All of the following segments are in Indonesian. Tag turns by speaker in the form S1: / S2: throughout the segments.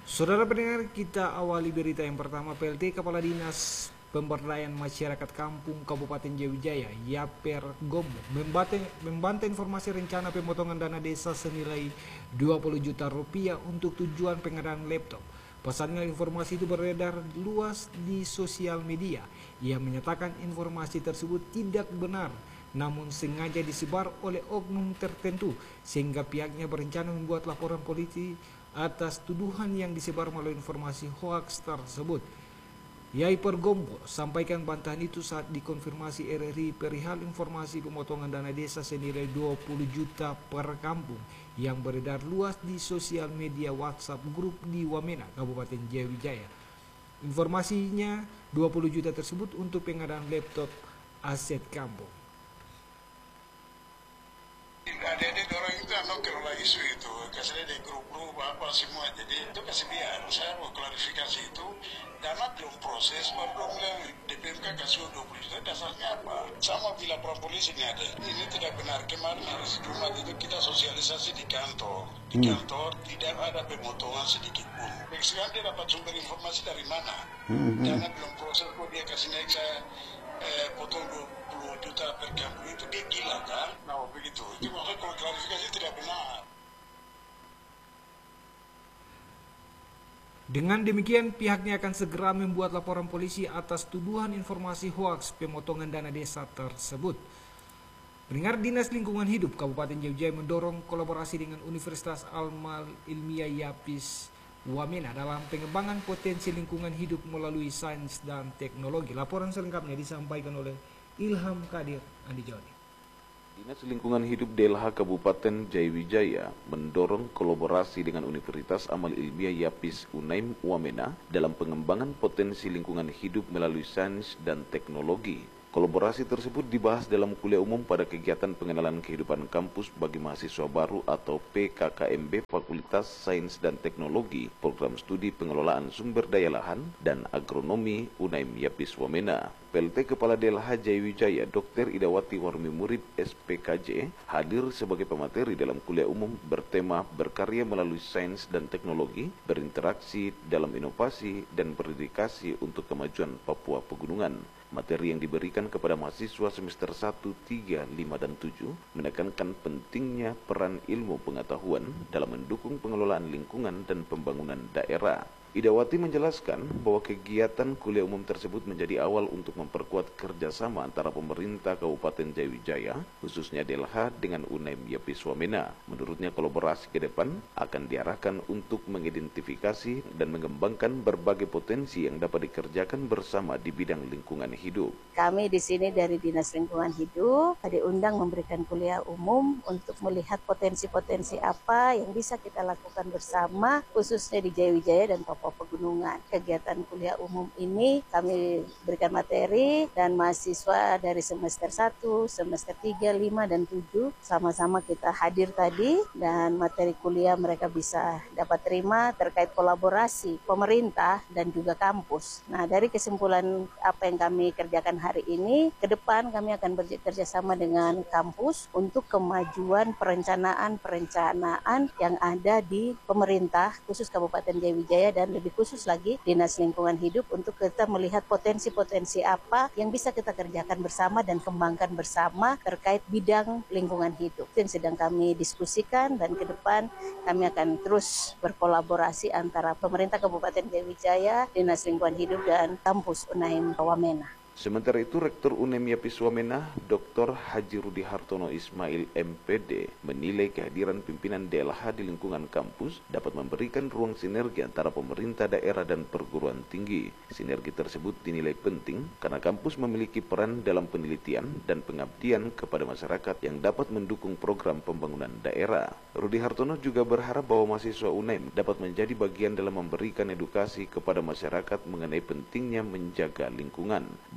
S1: Saudara pendengar, kita awali berita yang pertama. PLT Kepala Dinas Pemberdayaan Masyarakat Kampung Kabupaten Jayawijaya, Yaper Gombo, membantah informasi rencana pemotongan dana desa senilai 20 juta rupiah untuk tujuan pengadaan laptop. Pasalnya informasi itu beredar luas di sosial media. Ia menyatakan informasi tersebut tidak benar, namun sengaja disebar oleh oknum tertentu, sehingga pihaknya berencana membuat laporan polisi atas tuduhan yang disebar melalui informasi hoaks tersebut. Yai Pergombo sampaikan bantahan itu saat dikonfirmasi RRI perihal informasi pemotongan dana desa senilai 20 juta per kampung yang beredar luas di sosial media WhatsApp grup di Wamena, Kabupaten Jayawijaya. Informasinya 20 juta tersebut untuk pengadaan laptop aset kampung.
S2: Adik-adik orang itu anak kelola isu itu, kasih di grup-grup apa semua, jadi itu kasih biar. Saya mau klarifikasi itu, dana belum proses, baru belum DPMK kasih 20 juta, dasarnya apa? Sama bila polisi ini ada. Ini tidak benar, kemarin hari Jumat itu kita sosialisasi di kantor. Di kantor tidak ada pemotongan sedikit pun. Sekarang dia dapat sumber informasi dari mana? Dana belum proses, kok dia kasih naik saya potong 20 juta per kampung, itu dia gila kan? Nah begitu, itu makanya kalau klarifikasi tidak benar.
S1: Dengan demikian, pihaknya akan segera membuat laporan polisi atas tuduhan informasi hoaks pemotongan dana desa tersebut. Pendengar, Dinas Lingkungan Hidup Kabupaten Jayawijaya mendorong kolaborasi dengan Universitas Almal Ilmiah Yapis Wamena dalam pengembangan potensi lingkungan hidup melalui sains dan teknologi. Laporan selengkapnya disampaikan oleh Ilham Kadir Andi Joni.
S3: Dinas Lingkungan Hidup DLH Kabupaten Jayawijaya mendorong kolaborasi dengan Universitas Amal Ilmiah Yapis Unaim Wamena dalam pengembangan potensi lingkungan hidup melalui sains dan teknologi. Kolaborasi tersebut dibahas dalam kuliah umum pada kegiatan pengenalan kehidupan kampus bagi mahasiswa baru atau PKKMB Fakultas Sains dan Teknologi, Program Studi Pengelolaan Sumber Daya Lahan dan Agronomi Unaim Yapis Wamena. PLT Kepala DLH Jayawijaya Dr. Idawati Warmi Murid SPKJ hadir sebagai pemateri dalam kuliah umum bertema berkarya melalui sains dan teknologi, berinteraksi dalam inovasi dan berdedikasi untuk kemajuan Papua Pegunungan. Materi yang diberikan kepada mahasiswa semester 1, 3, 5, dan 7 menekankan pentingnya peran ilmu pengetahuan dalam mendukung pengelolaan lingkungan dan pembangunan daerah. Idawati menjelaskan bahwa kegiatan kuliah umum tersebut menjadi awal untuk memperkuat kerjasama antara pemerintah Kabupaten Jayawijaya, khususnya DLH dengan Unaim Yapis Wamena. Menurutnya kolaborasi ke depan akan diarahkan untuk mengidentifikasi dan mengembangkan berbagai potensi yang dapat dikerjakan bersama di bidang lingkungan hidup.
S4: Kami di sini dari Dinas Lingkungan Hidup diundang memberikan kuliah umum untuk melihat potensi-potensi apa yang bisa kita lakukan bersama, khususnya di Jayawijaya dan Papua Pegunungan. Kegiatan kuliah umum ini kami berikan materi dan mahasiswa dari semester 1, semester 3, 5, dan 7 sama-sama kita hadir tadi dan materi kuliah mereka bisa dapat terima terkait kolaborasi pemerintah dan juga kampus. Nah, dari kesimpulan apa yang kami kerjakan hari ini, ke depan kami akan bekerja sama dengan kampus untuk kemajuan perencanaan yang ada di pemerintah khusus Kabupaten Jayawijaya dan lebih khusus lagi Dinas Lingkungan Hidup untuk kita melihat potensi-potensi apa yang bisa kita kerjakan bersama dan kembangkan bersama terkait bidang lingkungan hidup. Itu yang sedang kami diskusikan dan ke depan kami akan terus berkolaborasi antara pemerintah Kabupaten Jayawijaya, Dinas Lingkungan Hidup dan kampus Unaim Wamena.
S3: Sementara itu, Rektor Unaim Yapis Wamena, Dr. Haji Rudi Hartono Ismail MPD, menilai kehadiran pimpinan DLH di lingkungan kampus dapat memberikan ruang sinergi antara pemerintah daerah dan perguruan tinggi. Sinergi tersebut dinilai penting karena kampus memiliki peran dalam penelitian dan pengabdian kepada masyarakat yang dapat mendukung program pembangunan daerah. Rudi Hartono juga berharap bahwa mahasiswa Unaim dapat menjadi bagian dalam memberikan edukasi kepada masyarakat mengenai pentingnya menjaga lingkungan.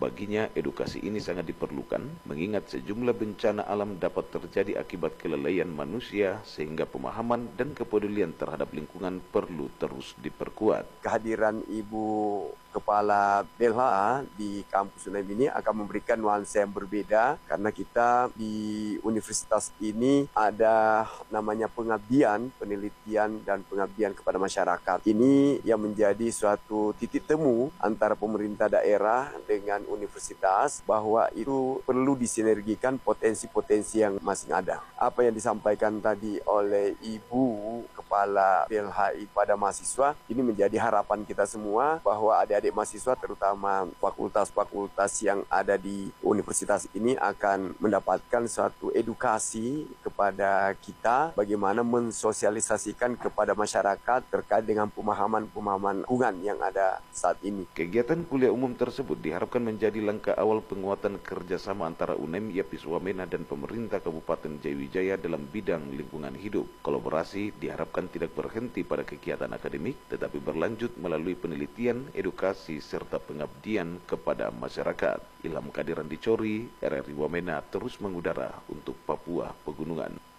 S3: Baginya, edukasi ini sangat diperlukan, mengingat sejumlah bencana alam dapat terjadi akibat kelalaian manusia, sehingga pemahaman dan kepedulian terhadap lingkungan perlu terus diperkuat.
S5: Kehadiran Ibu Kepala BLHA di kampus UNAIM ini akan memberikan nuansa yang berbeda, karena kita di universitas ini ada namanya pengabdian, penelitian dan pengabdian kepada masyarakat. Ini yang menjadi suatu titik temu antara pemerintah daerah dengan universitas, bahwa itu perlu disinergikan potensi-potensi yang masih ada. Apa yang disampaikan tadi oleh Ibu Kepala BLHI pada mahasiswa, ini menjadi harapan kita semua, bahwa adik-adik mahasiswa terutama fakultas-fakultas yang ada di universitas ini akan mendapatkan suatu edukasi kepada kita bagaimana mensosialisasikan kepada masyarakat terkait dengan pemahaman-pemahaman lingkungan yang ada saat ini.
S3: Kegiatan kuliah umum tersebut diharapkan menjadi langkah awal penguatan kerjasama antara UNAIM, YAPIS Wamena dan pemerintah Kabupaten Jayawijaya dalam bidang lingkungan hidup. Kolaborasi diharapkan tidak berhenti pada kegiatan akademik, tetapi berlanjut melalui penelitian, edukasi, serta pengabdian kepada masyarakat. Ilham Kadiran Dicori, RRI Wamena terus mengudara untuk Papua Pegunungan.